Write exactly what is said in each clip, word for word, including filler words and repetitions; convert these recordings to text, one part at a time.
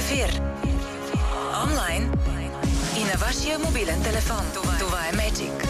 ефир. Онлайн и на вашия мобилен телефон. Това, Това е Magic.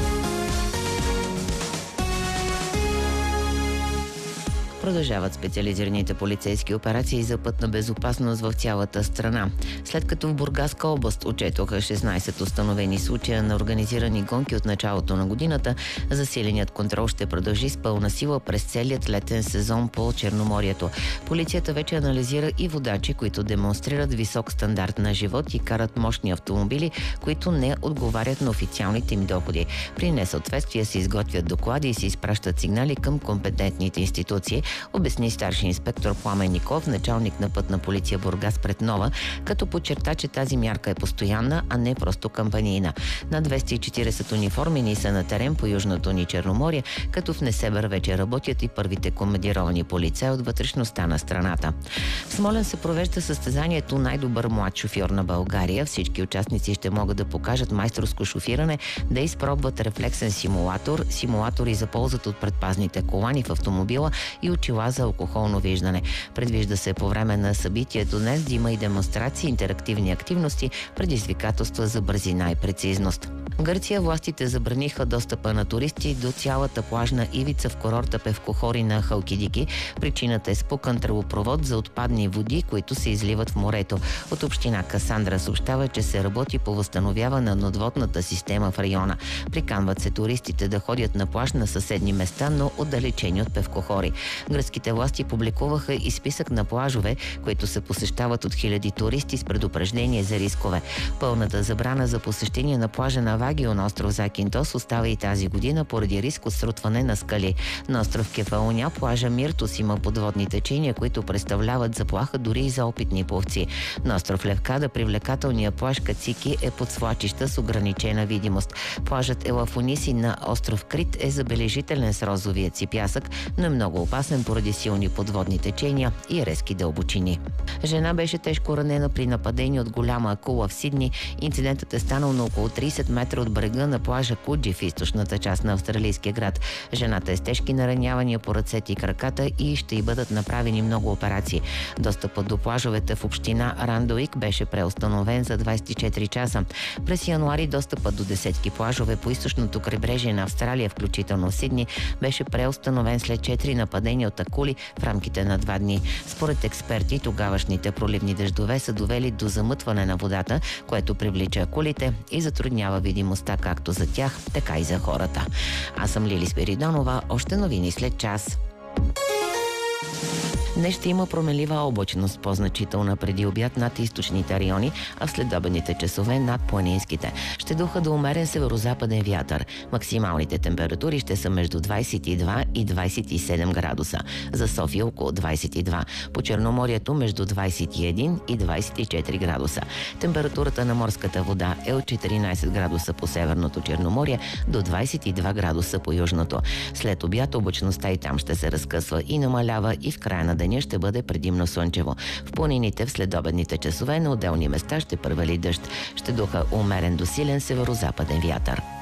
Продължават специализираните полицейски операции за пътна безопасност в цялата страна. След като в Бургаска област отчетоха шестнайсет установени случая на организирани гонки от началото на годината, засиленият контрол ще продължи с пълна сила през целият летен сезон по Черноморието. Полицията вече анализира и водачи, които демонстрират висок стандарт на живот и карат мощни автомобили, които не отговарят на официалните им доходи. При несъответствие се изготвят доклади и се изпращат сигнали към компетентните институции, обясни старши инспектор Пламен Николов, началник на пътна полиция Бургас пред Нова, като подчерта, че тази мярка е постоянна, а не просто кампанийна. На двеста и четирийсет униформени са на терен по южното ни Черноморие, като в Несебър вече работят и първите командировани полицаи от вътрешността на страната. В Смолян се провежда състезанието "Най-добър млад шофьор на България". Всички участници ще могат да покажат майсторско шофиране, да изпробват рефлексен симулатор, симулатори за ползата от предпазните колани в автомобила и очила за алкохолно виждане. Предвижда се по време на събитието днес да има и демонстрации, интерактивни активности, предизвикателства за бързина и прецизност. В Гърция властите забраниха достъпа на туристи до цялата плажна ивица в курорта Певкохори на Халкидики. Причината е спукан тръбопровод за отпадни води, които се изливат в морето. От община Касандра съобщава, че се работи по възстановяване на надводната система в района. Приканват се туристите да ходят на плаж на съседни места, но отдалечени от Певкохори. Гръцките власти публикуваха и списък на плажове, които се посещават от хиляди туристи с предупреждение за рискове. Пълната забрана за посещение на плажа на Вагио на остров Закинтос остава и тази година поради риск от срутване на скали. На остров Кефалоня плажа Миртос има подводни течения, които представляват заплаха дори и за опитни пловци. На остров Левкада привлекателният плаж Кацики е под свлачища с ограничена видимост. Плажът Елафониси на остров Крит е забележителен с розовия си пясък, но е много опасен поради силни подводни течения и резки дълбочини. Жена беше тежко ранена при нападение от голяма акула в Сидни. Инцидентът е станал на около трийсет метра от брега на плажа Куджи в източната част на австралийския град. Жената е с тежки наранявания по ръцете и краката и ще й бъдат направени много операции. Достъпът до плажовете в община Рандуик беше преустановен за двайсет и четири часа. През януари достъпът до десетки плажове по източното крайбрежие на Австралия, включително в Сидни, беше преустановен след четири нападения от акули в рамките на два дни. Според експерти, тогавашните проливни дъждове са довели до замътване на водата, което привлича акулите и затруднява видимостта както за тях, така и за хората. Аз съм Лили Спиридонова. Още новини след час. Днес ще има променлива облачност, по-значителна преди обяд над източните райони, а в следобедните часове над планинските. Ще духа до умерен северозападен вятър. Максималните температури ще са между двайсет и два и двайсет и седем градуса. За София около двайсет и два. По Черноморието между двайсет и един и двайсет и четири градуса. Температурата на морската вода е от четиринайсет градуса по северното Черноморие до двайсет и два градуса по южното. След обяд облачността и там ще се разкъсва и намалява и в края на деня ще бъде предимно слънчево. В планините в следобедните часове на отделни места ще превали дъжд. Ще духа умерен до силен северозападен вятър.